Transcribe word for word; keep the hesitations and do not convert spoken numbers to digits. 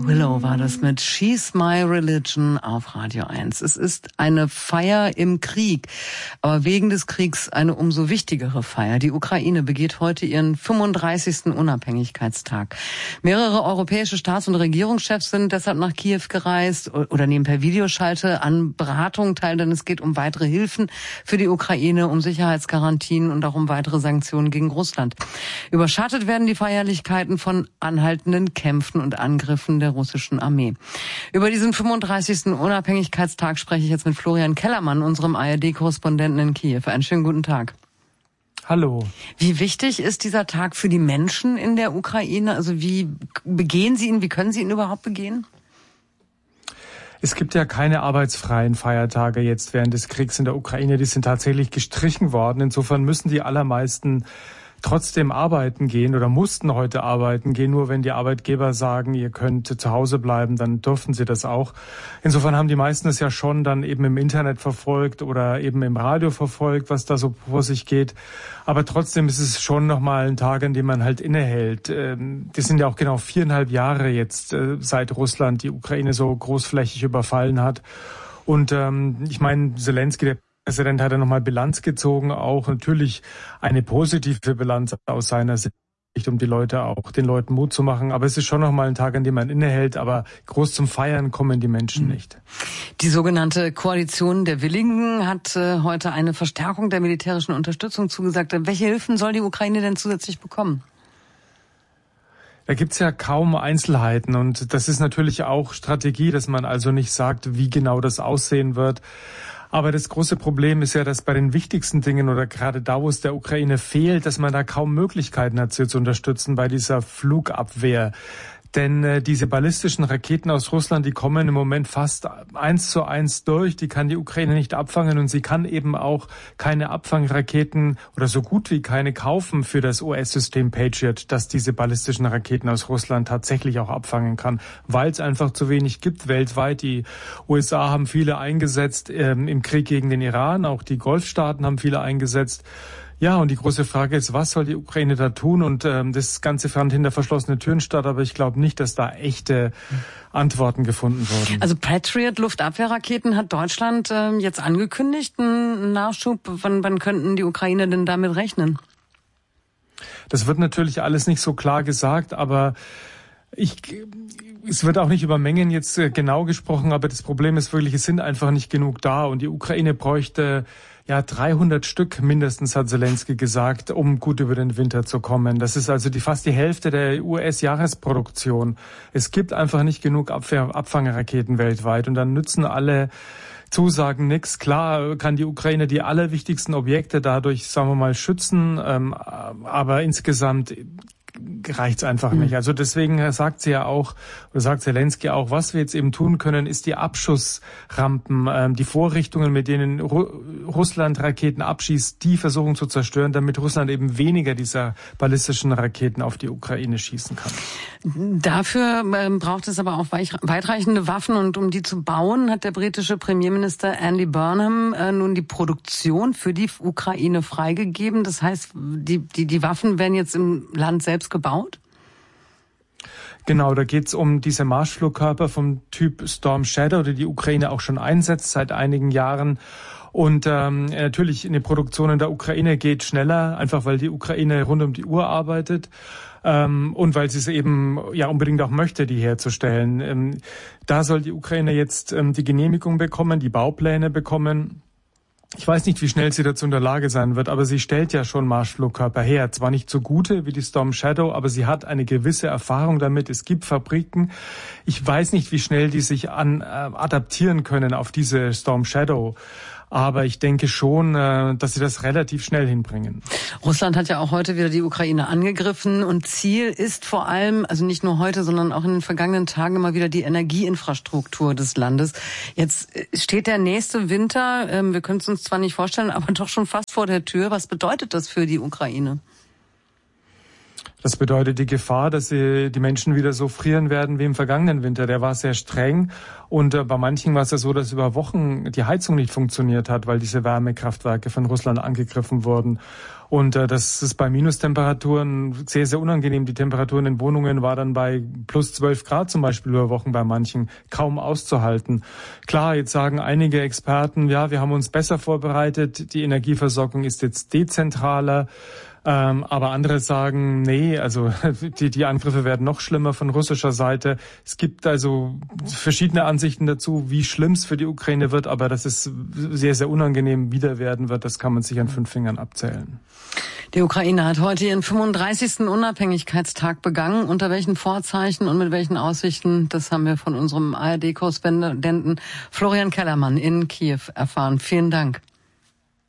Willow war das mit She's My Religion auf Radio eins. Es ist eine Feier im Krieg, aber wegen des Kriegs eine umso wichtigere Feier. Die Ukraine begeht heute ihren fünfunddreißigsten Unabhängigkeitstag. Mehrere europäische Staats- und Regierungschefs sind deshalb nach Kiew gereist oder nehmen per Videoschalte an Beratungen teil, denn es geht um weitere Hilfen für die Ukraine, um Sicherheitsgarantien und auch um weitere Sanktionen gegen Russland. Überschattet werden die Feierlichkeiten von anhaltenden Kämpfen und Angriffen der russischen Armee. Über diesen fünfunddreißigsten Unabhängigkeitstag spreche ich jetzt mit Florian Kellermann, unserem A R D-Korrespondenten in Kiew. Einen schönen guten Tag. Hallo. Wie wichtig ist dieser Tag für die Menschen in der Ukraine? Also wie begehen Sie ihn, wie können Sie ihn überhaupt begehen? Es gibt ja keine arbeitsfreien Feiertage jetzt während des Kriegs in der Ukraine. Die sind tatsächlich gestrichen worden. Insofern müssen die allermeisten trotzdem arbeiten gehen oder mussten heute arbeiten gehen. Nur wenn die Arbeitgeber sagen, ihr könnt zu Hause bleiben, dann dürfen sie das auch. Insofern haben die meisten es ja schon dann eben im Internet verfolgt oder eben im Radio verfolgt, was da so vor sich geht. Aber trotzdem ist es schon nochmal ein Tag, an dem man halt innehält. Das sind ja auch genau viereinhalb Jahre jetzt, seit Russland die Ukraine so großflächig überfallen hat. Und ähm, ich meine, Zelensky, der Präsident, hat ja nochmal Bilanz gezogen, auch natürlich eine positive Bilanz aus seiner Sicht, um die Leute auch, den Leuten Mut zu machen. Aber es ist schon nochmal ein Tag, an dem man innehält, aber groß zum Feiern kommen die Menschen nicht. Die sogenannte Koalition der Willigen hat äh, heute eine Verstärkung der militärischen Unterstützung zugesagt. Welche Hilfen soll die Ukraine denn zusätzlich bekommen? Da gibt's ja kaum Einzelheiten und das ist natürlich auch Strategie, dass man also nicht sagt, wie genau das aussehen wird. Aber das große Problem ist ja, dass bei den wichtigsten Dingen oder gerade da, wo es der Ukraine fehlt, dass man da kaum Möglichkeiten hat, sie zu unterstützen bei dieser Flugabwehr. Denn äh, diese ballistischen Raketen aus Russland, die kommen im Moment fast eins zu eins durch. Die kann die Ukraine nicht abfangen und sie kann eben auch keine Abfangraketen oder so gut wie keine kaufen für das U S-System Patriot, das diese ballistischen Raketen aus Russland tatsächlich auch abfangen kann, weil es einfach zu wenig gibt weltweit. Die U S A haben viele eingesetzt ähm, im Krieg gegen den Iran, auch die Golfstaaten haben viele eingesetzt. Ja, und die große Frage ist, was soll die Ukraine da tun? Und ähm, das Ganze fand hinter verschlossenen Türen statt, aber ich glaube nicht, dass da echte Antworten gefunden wurden. Also Patriot Luftabwehrraketen hat Deutschland ähm, jetzt angekündigt, einen Nachschub. Wann, wann könnten die Ukrainer denn damit rechnen? Das wird natürlich alles nicht so klar gesagt, aber ich, es wird auch nicht über Mengen jetzt genau gesprochen, aber das Problem ist wirklich, es sind einfach nicht genug da und die Ukraine bräuchte ja dreihundert Stück mindestens, hat Zelensky gesagt, um gut über den Winter zu kommen. Das ist also die fast die Hälfte der U S-Jahresproduktion. Es gibt einfach nicht genug Abwehr, Abfangeraketen weltweit und dann nützen alle Zusagen nichts. Klar kann die Ukraine die allerwichtigsten Objekte dadurch, sagen wir mal, schützen, ähm, aber insgesamt reicht's einfach mhm. nicht. Also deswegen sagt sie ja auch, oder sagt Zelensky auch, was wir jetzt eben tun können, ist die Abschussrampen, ähm, die Vorrichtungen, mit denen Ru- Russland Raketen abschießt, die versuchen zu zerstören, damit Russland eben weniger dieser ballistischen Raketen auf die Ukraine schießen kann. Dafür ähm, braucht es aber auch weich- weitreichende Waffen und um die zu bauen, hat der britische Premierminister Andy Burnham äh, nun die Produktion für die Ukraine freigegeben. Das heißt, die, die, die Waffen werden jetzt im Land selbst gebaut? Genau, da geht's um diese Marschflugkörper vom Typ Storm Shadow, die die Ukraine auch schon einsetzt seit einigen Jahren. Und ähm, natürlich eine Produktion in der Ukraine geht schneller, einfach weil die Ukraine rund um die Uhr arbeitet ähm, und weil sie es eben ja unbedingt auch möchte, die herzustellen. Ähm, da soll die Ukraine jetzt ähm, die Genehmigung bekommen, die Baupläne bekommen. Ich weiß nicht, wie schnell sie dazu in der Lage sein wird, aber sie stellt ja schon Marschflugkörper her. Zwar nicht so gute wie die Storm Shadow, aber sie hat eine gewisse Erfahrung damit. Es gibt Fabriken. Ich weiß nicht, wie schnell die sich an, äh, adaptieren können auf diese Storm Shadow. Aber ich denke schon, dass sie das relativ schnell hinbringen. Russland hat ja auch heute wieder die Ukraine angegriffen und Ziel ist vor allem, also nicht nur heute, sondern auch in den vergangenen Tagen immer wieder die Energieinfrastruktur des Landes. Jetzt steht der nächste Winter, wir können es uns zwar nicht vorstellen, aber doch schon fast vor der Tür. Was bedeutet das für die Ukraine? Das bedeutet die Gefahr, dass sie, die Menschen wieder so frieren werden wie im vergangenen Winter. Der war sehr streng und äh, bei manchen war es ja so, dass über Wochen die Heizung nicht funktioniert hat, weil diese Wärmekraftwerke von Russland angegriffen wurden. Und äh, das ist bei Minustemperaturen sehr, sehr unangenehm. Die Temperatur in den Wohnungen war dann bei plus zwölf Grad zum Beispiel über Wochen bei manchen kaum auszuhalten. Klar, jetzt sagen einige Experten, ja, wir haben uns besser vorbereitet, die Energieversorgung ist jetzt dezentraler. Ähm, aber andere sagen, nee, also die, die Angriffe werden noch schlimmer von russischer Seite. Es gibt also verschiedene Ansichten dazu, wie schlimm es für die Ukraine wird, aber dass es sehr, sehr unangenehm wieder werden wird, das kann man sich an fünf Fingern abzählen. Die Ukraine hat heute ihren fünfunddreißigsten Unabhängigkeitstag begangen. Unter welchen Vorzeichen und mit welchen Aussichten, das haben wir von unserem A R D-Korrespondenten Florian Kellermann in Kiew erfahren. Vielen Dank.